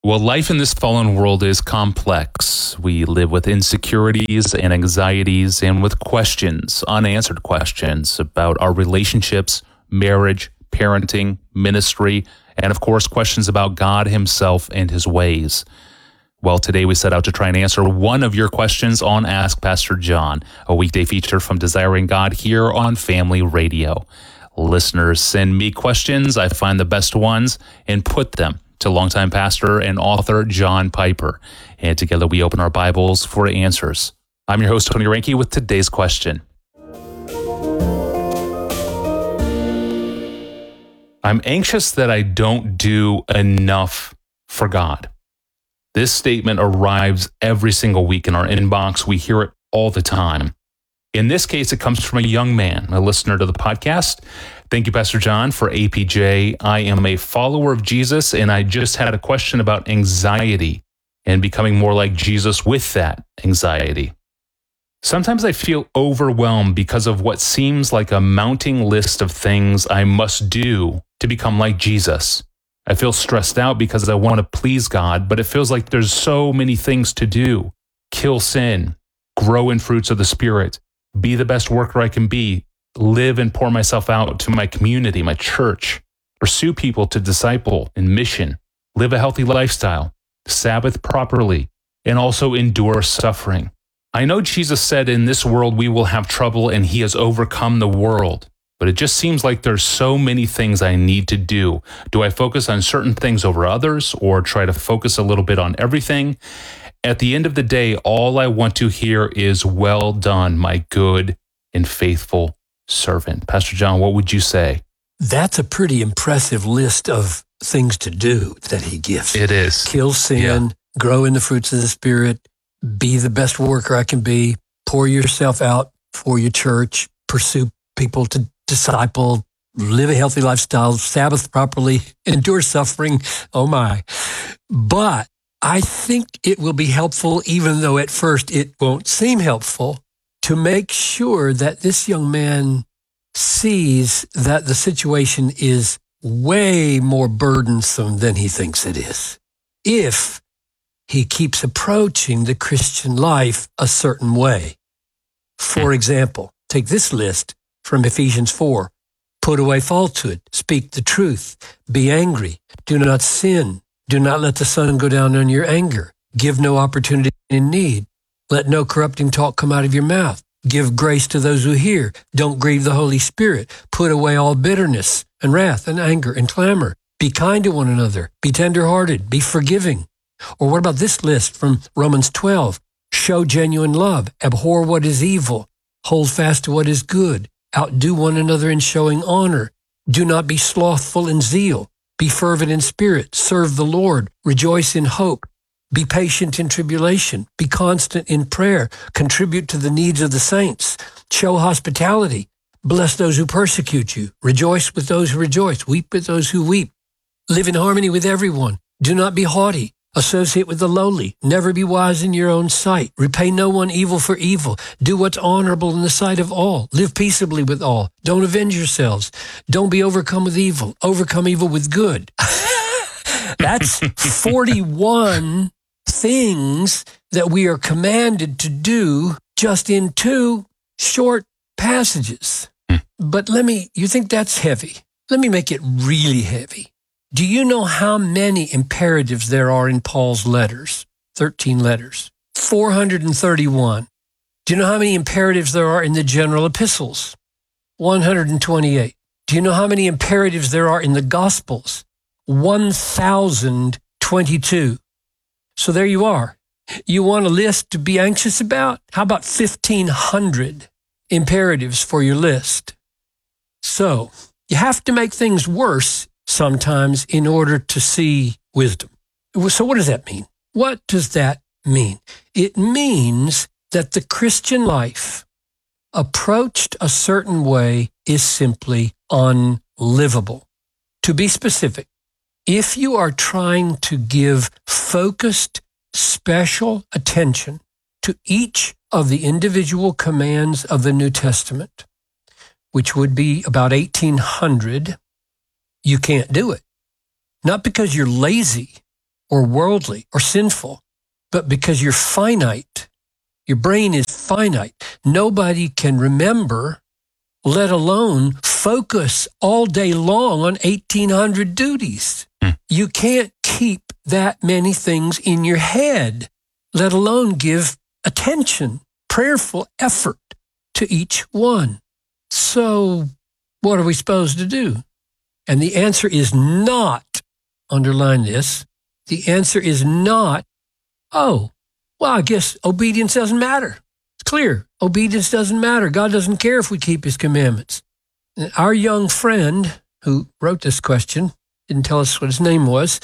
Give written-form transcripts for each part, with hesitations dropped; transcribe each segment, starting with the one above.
Well, life in this fallen world is complex. We live with insecurities and anxieties and with questions, unanswered questions about our relationships, marriage, parenting, ministry, and of course, questions about God himself and his ways. Well, today we set out to try and answer one of your questions on Ask Pastor John, a weekday feature from Desiring God here on Family Radio. Listeners send me questions. I find the best ones and put them to longtime pastor and author John Piper. And together we open our Bibles for answers. I'm your host, Tony Reinke, with today's question. I'm anxious that I don't do enough for God. This statement arrives every single week in our inbox. We hear it all the time. In this case, it comes from a young man, a listener to the podcast. Thank you, Pastor John, for APJ. I am a follower of Jesus, and I just had a question about anxiety and becoming more like Jesus with that anxiety. Sometimes I feel overwhelmed because of what seems like a mounting list of things I must do to become like Jesus. I feel stressed out because I want to please God, but it feels like there's so many things to do. Kill sin, grow in fruits of the Spirit, be the best worker I can be, live and pour myself out to my community, my church, pursue people to disciple in mission, live a healthy lifestyle, Sabbath properly, and also endure suffering. I know Jesus said in this world we will have trouble and he has overcome the world, but it just seems like there's so many things I need to do. Do I focus on certain things over others or try to focus a little bit on everything? At the end of the day, all I want to hear is, "Well done, my good and faithful servant." Pastor John, what would you say? That's a pretty impressive list of things to do that he gives. It is. Kill sin, grow in the fruits of the Spirit, be the best worker I can be, pour yourself out for your church, pursue people to disciple, live a healthy lifestyle, Sabbath properly, endure suffering. Oh my. But I think it will be helpful, even though at first it won't seem helpful, to make sure that this young man sees that the situation is way more burdensome than he thinks it is. If he keeps approaching the Christian life a certain way. For example, take this list from Ephesians 4. Put away falsehood, speak the truth, be angry, do not sin, do not let the sun go down on your anger, give no opportunity in need, let no corrupting talk come out of your mouth, give grace to those who hear, don't grieve the Holy Spirit, put away all bitterness and wrath and anger and clamor, be kind to one another, be tenderhearted, be forgiving. Or what about this list from Romans 12? Show genuine love, abhor what is evil, hold fast to what is good, outdo one another in showing honor, do not be slothful in zeal, be fervent in spirit, serve the Lord, rejoice in hope, be patient in tribulation, be constant in prayer, contribute to the needs of the saints, show hospitality, bless those who persecute you, rejoice with those who rejoice, weep with those who weep, live in harmony with everyone, do not be haughty, associate with the lowly, never be wise in your own sight, repay no one evil for evil, do what's honorable in the sight of all, live peaceably with all, don't avenge yourselves, don't be overcome with evil, overcome evil with good. That's 41 things that we are commanded to do just in 2 short passages. But you think that's heavy? Let me make it really heavy. Do you know how many imperatives there are in Paul's letters? 13 letters. 431. Do you know how many imperatives there are in the general epistles? 128. Do you know how many imperatives there are in the Gospels? 1,022. So there you are. You want a list to be anxious about? How about 1,500 imperatives for your list? So you have to make things worse sometimes in order to see wisdom. So what does that mean? What does that mean? It means that the Christian life approached a certain way is simply unlivable. To be specific, if you are trying to give focused, special attention to each of the individual commands of the New Testament, which would be about 1,800, you can't do it. Not because you're lazy, or worldly or sinful, but because you're finite. Your brain is finite. Nobody can remember, let alone focus all day long on 1,800 duties. You can't keep that many things in your head, let alone give attention, prayerful effort to each one. So what are we supposed to do? And the answer is not, underline this, the answer is not, oh, well, I guess obedience doesn't matter. It's clear. Obedience doesn't matter. God doesn't care if we keep his commandments. And our young friend who wrote this question, didn't tell us what his name was,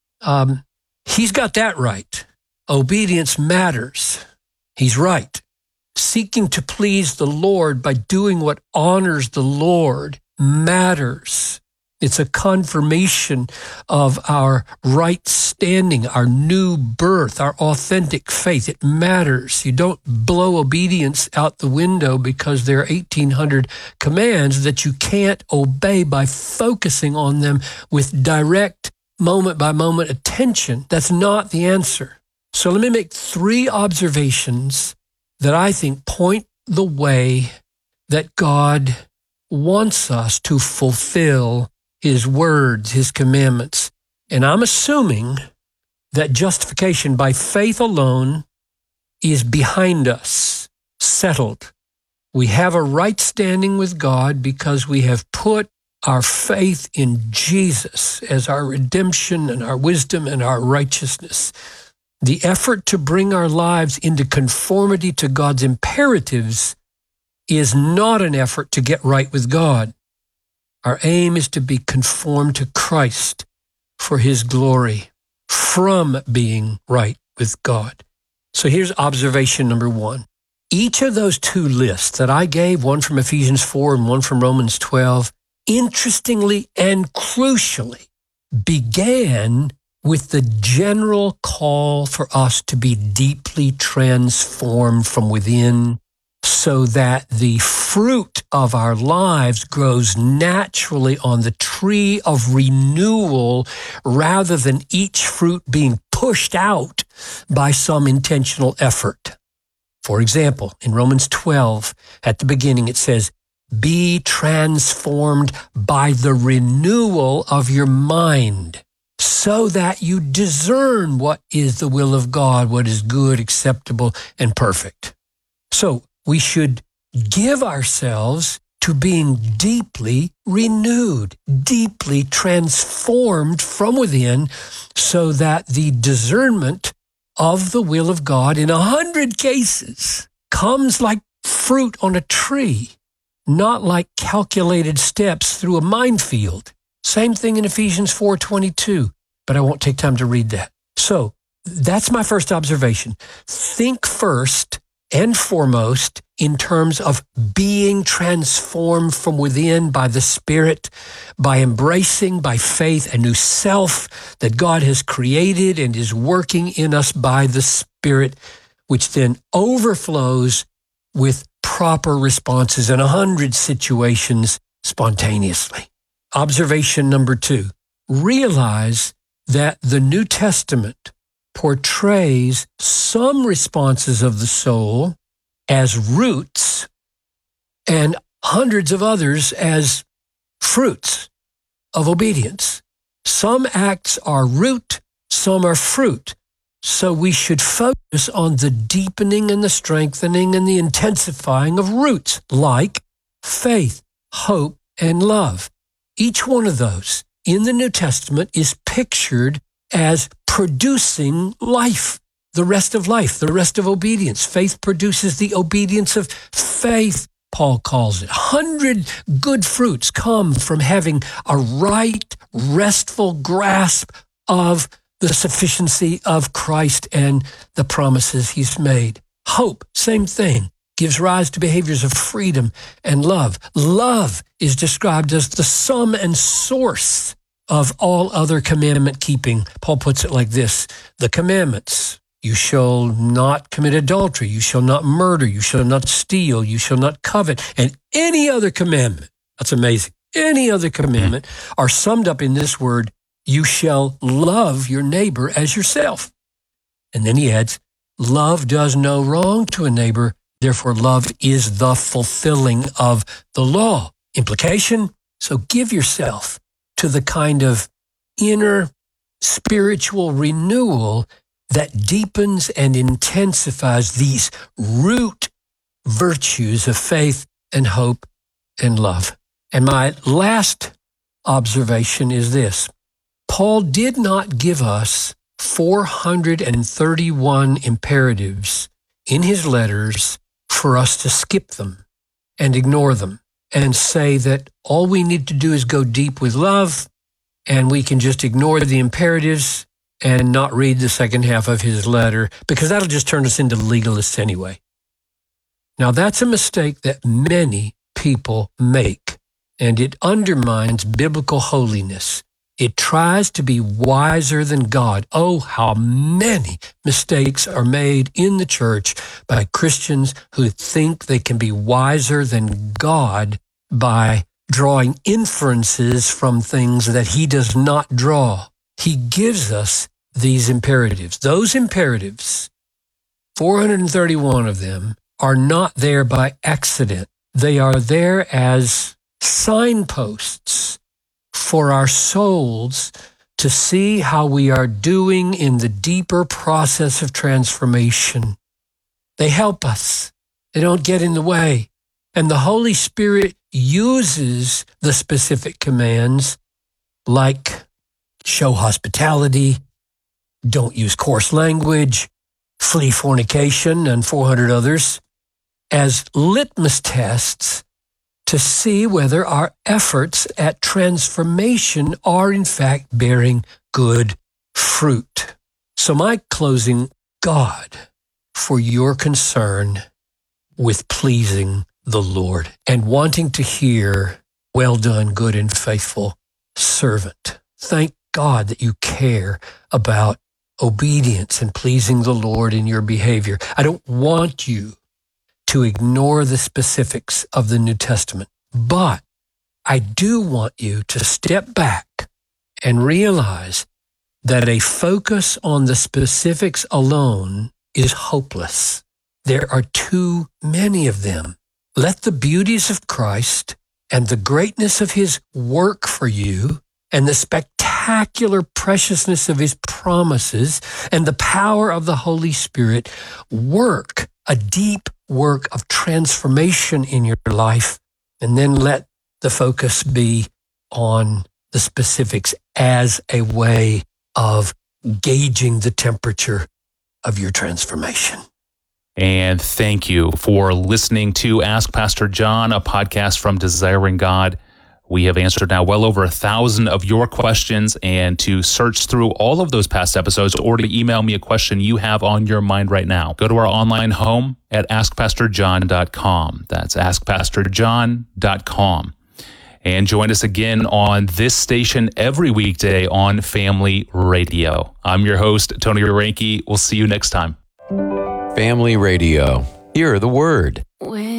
he's got that right. Obedience matters. He's right. Seeking to please the Lord by doing what honors the Lord matters. It's a confirmation of our right standing, our new birth, our authentic faith. It matters. You don't blow obedience out the window because there are 1,800 commands that you can't obey by focusing on them with direct moment-by-moment attention. That's not the answer. So let me make 3 observations that I think point the way that God wants us to fulfill his words, his commandments. And I'm assuming that justification by faith alone is behind us, settled. We have a right standing with God because we have put our faith in Jesus as our redemption and our wisdom and our righteousness. The effort to bring our lives into conformity to God's imperatives is not an effort to get right with God. Our aim is to be conformed to Christ for his glory from being right with God. So here's observation number 1. Each of those 2 lists that I gave, one from Ephesians 4 and one from Romans 12, interestingly and crucially began with the general call for us to be deeply transformed from within, so that the fruit of our lives grows naturally on the tree of renewal rather than each fruit being pushed out by some intentional effort. For example, in Romans 12, at the beginning, it says, "Be transformed by the renewal of your mind, so that you discern what is the will of God, what is good, acceptable, and perfect." So we should give ourselves to being deeply renewed, deeply transformed from within, so that the discernment of the will of God in 100 cases comes like fruit on a tree, not like calculated steps through a minefield. Same thing in Ephesians 4:22, but I won't take time to read that. So that's my first observation. Think first and foremost in terms of being transformed from within by the Spirit, by embracing by faith a new self that God has created and is working in us by the Spirit, which then overflows with proper responses in 100 situations spontaneously. Observation number 2, realize that the New Testament portrays some responses of the soul as roots and hundreds of others as fruits of obedience. Some acts are root, some are fruit. So we should focus on the deepening and the strengthening and the intensifying of roots like faith, hope, and love. Each one of those in the New Testament is pictured as producing life, the rest of life, the rest of obedience. Faith produces the obedience of faith, Paul calls it. 100 good fruits come from having a right, restful grasp of the sufficiency of Christ and the promises he's made. Hope, same thing, gives rise to behaviors of freedom and love. Love is described as the sum and source of all other commandment keeping. Paul puts it like this: the commandments, you shall not commit adultery, you shall not murder, you shall not steal, you shall not covet, and any other commandment, that's amazing, any other commandment are summed up in this word, you shall love your neighbor as yourself. And then he adds, love does no wrong to a neighbor. Therefore, love is the fulfilling of the law. Implication, so give yourself to the kind of inner spiritual renewal that deepens and intensifies these root virtues of faith and hope and love. And my last observation is this. Paul did not give us 431 imperatives in his letters for us to skip them and ignore them and say that all we need to do is go deep with love and we can just ignore the imperatives and not read the second half of his letter because that'll just turn us into legalists anyway. Now, that's a mistake that many people make, and it undermines biblical holiness. It tries to be wiser than God. Oh, how many mistakes are made in the church by Christians who think they can be wiser than God by drawing inferences from things that he does not draw. He gives us these imperatives. Those imperatives, 431 of them, are not there by accident. They are there as signposts for our souls to see how we are doing in the deeper process of transformation. They help us. They don't get in the way. And the Holy Spirit uses the specific commands like show hospitality, don't use coarse language, flee fornication, and 400 others as litmus tests to see whether our efforts at transformation are in fact bearing good fruit. So my closing, God, for your concern with pleasing the Lord and wanting to hear, well done, good and faithful servant. Thank God that you care about obedience and pleasing the Lord in your behavior. I don't want you to ignore the specifics of the New Testament, but I do want you to step back and realize that a focus on the specifics alone is hopeless. There are too many of them. Let the beauties of Christ and the greatness of his work for you and the spectacular preciousness of his promises and the power of the Holy Spirit work a deep work of transformation in your life, and then let the focus be on the specifics as a way of gauging the temperature of your transformation. And thank you for listening to Ask Pastor John, a podcast from Desiring God. We have answered now well over 1,000 of your questions, and to search through all of those past episodes or to email me a question you have on your mind right now, go to our online home at askpastorjohn.com. That's askpastorjohn.com. And join us again on this station every weekday on Family Radio. I'm your host, Tony Reinke. We'll see you next time. Family Radio. Hear the word.